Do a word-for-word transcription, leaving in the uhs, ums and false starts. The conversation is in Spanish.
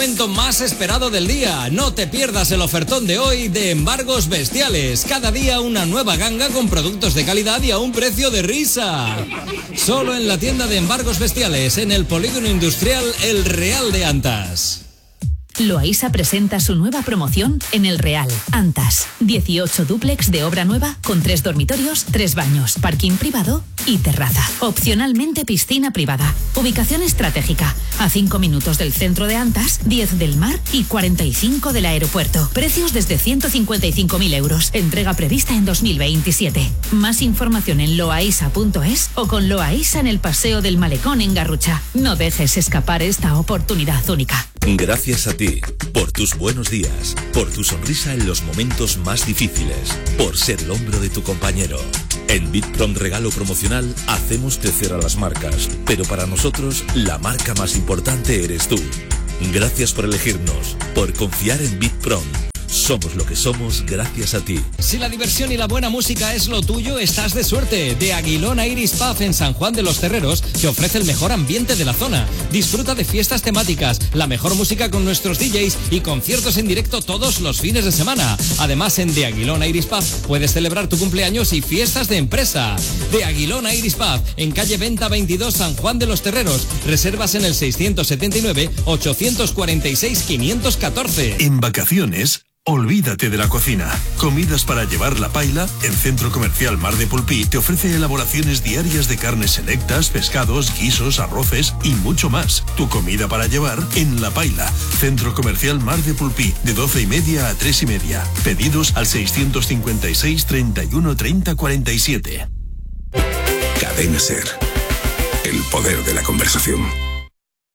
Momento más esperado del día. No te pierdas el ofertón de hoy de Embargos Bestiales. Cada día una nueva ganga con productos de calidad y a un precio de risa. Solo en la tienda de Embargos Bestiales, en el Polígono Industrial El Real de Antas. Loaisa presenta su nueva promoción en El Real, Antas. dieciocho dúplex de obra nueva con tres dormitorios, tres baños, parking privado y terraza. Opcionalmente piscina privada. Ubicación estratégica. A cinco minutos del centro de Antas, diez del mar y cuarenta y cinco del aeropuerto. Precios desde ciento cincuenta y cinco mil euros. Entrega prevista en dos mil veintisiete. Más información en loaisa punto es o con Loaisa en el Paseo del Malecón en Garrucha. No dejes escapar esta oportunidad única. Gracias a ti, por tus buenos días, por tu sonrisa en los momentos más difíciles, por ser el hombro de tu compañero. En Bitprom Regalo Promocional hacemos crecer a las marcas, pero para nosotros la marca más importante eres tú. Gracias por elegirnos, por confiar en Bitprom. Somos lo que somos gracias a ti. Si la diversión y la buena música es lo tuyo, estás de suerte. De Aguilona Iris Pub en San Juan de los Terreros te ofrece el mejor ambiente de la zona. Disfruta de fiestas temáticas, la mejor música con nuestros D Js y conciertos en directo todos los fines de semana. Además, en De Aguilona Iris Pub puedes celebrar tu cumpleaños y fiestas de empresa. De Aguilona Iris Pub en calle Venta veintidós, San Juan de los Terreros. Reservas en el seiscientos setenta y nueve, ochocientos cuarenta y seis, quinientos catorce. En vacaciones, olvídate de la cocina. Comidas para llevar la paila. El Centro Comercial Mar de Pulpí te ofrece elaboraciones diarias de carnes selectas, pescados, guisos, arroces y mucho más. Tu comida para llevar en la paila. Centro Comercial Mar de Pulpí, de doce y media a tres y media. Pedidos al seiscientos cincuenta y seis, treinta y uno, treinta, cuarenta y siete. Cadena Ser. El poder de la conversación.